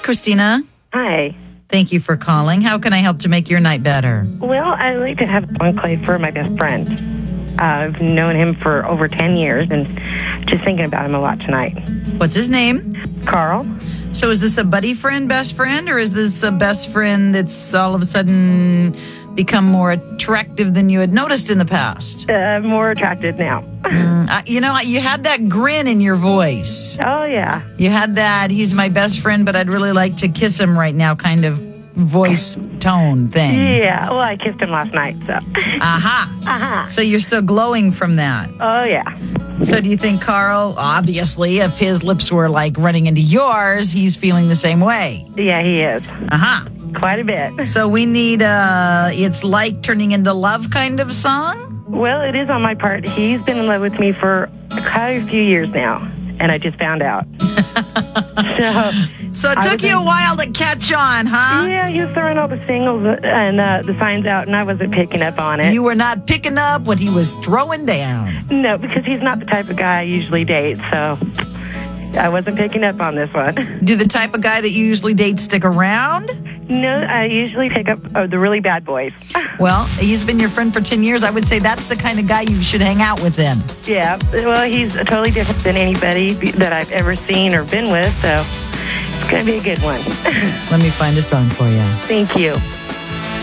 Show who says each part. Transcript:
Speaker 1: Christina.
Speaker 2: Hi.
Speaker 1: Thank you for calling. How can I help to make your night better?
Speaker 2: Well, I'd like to have a song played for my best friend. I've known him for over 10 years and just thinking about him a lot tonight.
Speaker 1: What's his name?
Speaker 2: Carl.
Speaker 1: So is this a buddy friend, best friend, or is this a best friend that's all of a sudden become more attractive than you had noticed in the past?
Speaker 2: More attracted now.
Speaker 1: You had that grin in your voice.
Speaker 2: Oh, yeah.
Speaker 1: You had that, he's my best friend, but I'd really like to kiss him right now kind of voice tone thing.
Speaker 2: Yeah, well, I kissed him last night, so.
Speaker 1: Aha. So you're still glowing from that.
Speaker 2: Oh, yeah.
Speaker 1: So do you think Carl, obviously, if his lips were like running into yours, he's feeling the same way?
Speaker 2: Yeah, he is. Quite a bit.
Speaker 1: So we need It's Like Turning Into Love kind of song?
Speaker 2: Well, it is on my part. He's been in love with me for quite a few years now, and I just found out.
Speaker 1: So it took you a while to catch on, huh?
Speaker 2: Yeah, he was throwing all the singles and the signs out, and I wasn't picking up on it.
Speaker 1: You were not picking up what he was throwing down.
Speaker 2: No, because he's not the type of guy I usually date, so I wasn't picking up on this one.
Speaker 1: Do the type of guy that you usually date stick around?
Speaker 2: No, I usually pick up the really bad boys.
Speaker 1: Well, he's been your friend for 10 years. I would say that's the kind of guy you should hang out with then.
Speaker 2: Yeah, well, he's totally different than anybody that I've ever seen or been with, so it's going to be a good one.
Speaker 1: Let me find a song for you.
Speaker 2: Thank you.